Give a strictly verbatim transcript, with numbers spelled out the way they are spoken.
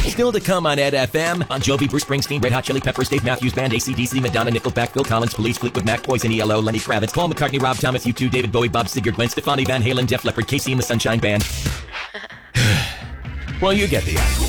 Still to come on Ed F M. Bon Jovi, Bruce Springsteen, Red Hot Chili Peppers, Dave Matthews Band, A C D C, Madonna, Nickelback, Phil Collins, Police, Fleetwood Mac, Poison, E L O, Lenny Kravitz, Paul McCartney, Rob Thomas, U two, David Bowie, Bob Seger, Gwen Stefani, Van Halen, Def Leppard, Casey and the Sunshine Band. Well, you get the idea.